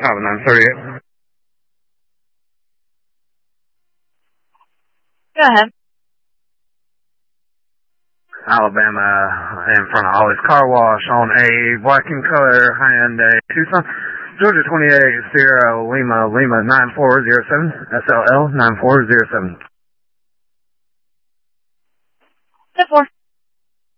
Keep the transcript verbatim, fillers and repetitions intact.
Papa nine thirty-eight. Go ahead. Alabama, in front of Ollie's Car Wash on a black and color Hyundai Tucson. Georgia twenty-eight, Sierra Lima, Lima nine four zero seven, S L L nine four zero seven. ten four.